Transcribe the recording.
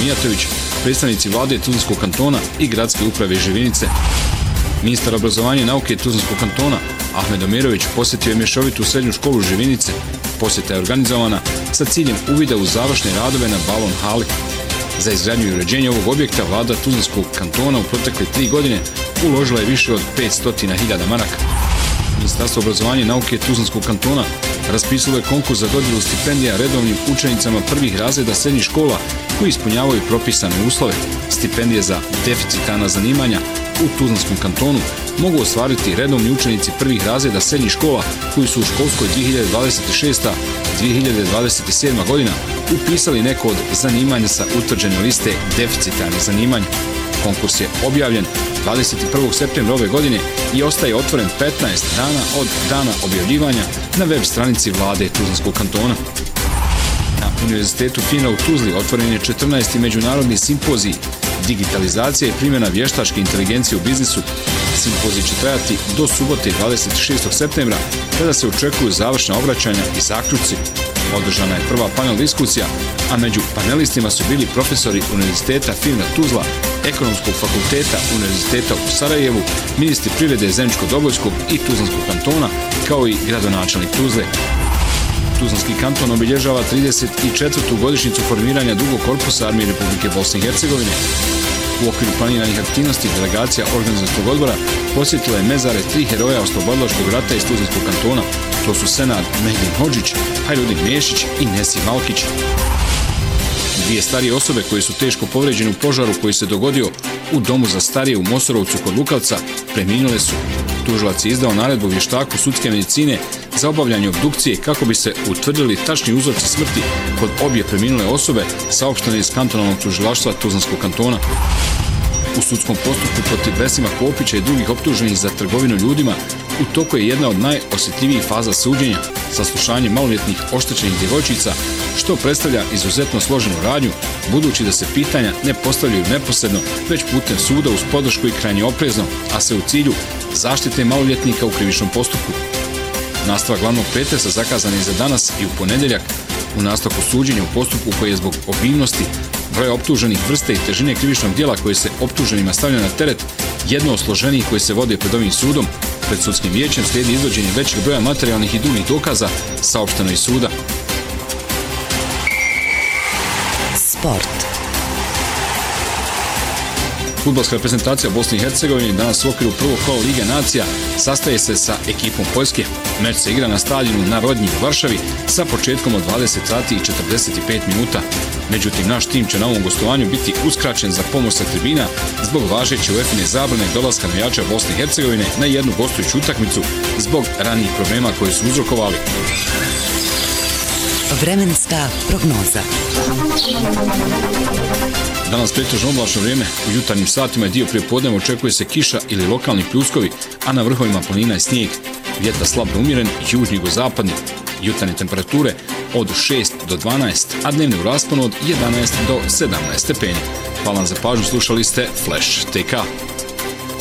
Mijatović, predstavnici vlade Tuzlanskog kantona i gradske uprave Živinice. Ministar obrazovanja i nauke Tuzlanskog kantona Ahmed Omirović posjetio je mješovitu srednju školu Živinice. Posjeta je organizovana sa ciljem uvida u završne radove na balon hali. Za izgradnju i uređenje ovog objekta vlada Tuzlanskog kantona u protekle 3 godine uložila je više od 500.000 maraka. Ministarstvo obrazovanja i nauke Tuzlanskog kantona raspisalo je konkurs za dodjelu stipendija redovnim učenicama prvih razreda srednjih škola koji ispunjavaju propisane uslove. Stipendije za deficitarna zanimanja u Tuzlanskom kantonu mogu ostvariti redovni učenici prvih razreda srednjih škola koji su u školskoj 2026-2027 godina upisali neko od zanimanja sa utvrđene liste deficitarnih zanimanja. Konkurs je objavljen 21. septembra ove godine i ostaje otvoren 15 dana od dana objavljivanja na web stranici vlade Tuzlanskog kantona. Na Univerzitetu FINA u Tuzli otvoren je 14. međunarodni simpozij Digitalizacija i primjena vještačke inteligencije u biznisu. Simpozij će trajati do subote 26. septembra, kada se očekuju završna obraćanja i zaključci. Održana je prva panel diskusija, a među panelistima su bili profesori Univerziteta FINA Tuzla, Ekonomskog fakulteta Univerziteta u Sarajevu, ministri privrede Zeničko-Dobojskog i Tuzlanskog kantona, kao i gradonačelnik Tuzle. Tuzlanski kanton obilježava 34. godišnjicu formiranja drugog korpusa Armije Republike Bosne i Hercegovine. U okviru planiranih aktivnosti delegacija organizacijskog odbora posjetila je mezare 3 heroja oslobodilačkog rata iz Tuzlanskog kantona. To su Senad Mehdin Hodžić, Hajrudin Mešić i Nesi Malkić. 2 starije osobe koje su teško povređene u požaru koji se dogodio u domu za starije u Mosorovcu kod Lukavca preminule su. Tužilac je izdao naredbu vještaku sudske medicine za obavljanje obdukcije kako bi se utvrdili tačni uzroci smrti kod obje preminule osobe, saopštene iz kantonalnog tužilaštva Tuzlanskog kantona. U sudskom postupku protiv Vesima Kopića i drugih optuženih za trgovinu ljudima u toku je jedna od najosjetljivijih faza suđenja, saslušanje maloljetnih oštećenih djevojčica, što predstavlja izuzetno složenu radnju, budući da se pitanja ne postavljaju neposredno, već putem suda uz podršku i krajnje oprezno, a sve u cilju zaštite maloljetnika u krivičnom postupku. Nastavak glavnog pretresa zakazan je za danas i u ponedjeljak. U nastavku suđenja u postupku koji je zbog obimnosti, broja optuženih, vrste i težine krivičnog djela koje se optuženima stavlja na teret, jedno od složenijih koje se vode pred ovim sudom, pred sudskim vijećem slijedi izvođenje većeg broja materijalnih i drugih dokaza, saopšteno iz suda. Sport. Fudbalska reprezentacija Bosne i Hercegovine danas u okviru prvog kola Lige nacija sastaje se sa ekipom Poljske. Meč se igra na stadionu na Rodnji u Varšavi sa početkom od 20:45. Međutim, naš tim će na ovom gostovanju biti uskraćen za pomoć sa tribina zbog važeće UEFA-ine zabrane dolaska navijača Bosne i Hercegovine na jednu gostujuću utakmicu zbog ranijih problema koje su uzrokovali. Vremenska prognoza. Danas pretežno oblačno vrijeme, u jutarnjim satima i dio prijepodneva očekuje se kiša ili lokalni pljuskovi, a na vrhovima planina je snijeg. Vjetar slab do umjeren, južni jugozapadni. Jutarnje temperature od 6 do 12, a dnevni u rasponu od 11 do 17 stepeni. Hvala vam za pažnju, slušali ste Flash TK.